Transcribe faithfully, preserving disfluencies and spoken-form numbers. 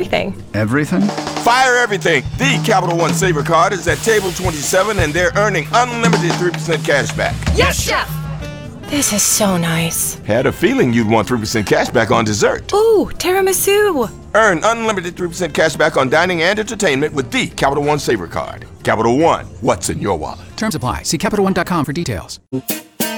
everything. Everything? Fire everything. The Capital One Saver Card is at table twenty-seven, and they're earning unlimited three percent cash back. Yes, Chef! This is so nice. Had a feeling you'd want three percent cash back on dessert. Ooh, tiramisu. Earn unlimited three percent cash back on dining and entertainment with the Capital One Saver Card. Capital One, what's in your wallet? Terms apply. See Capital One dot com for details.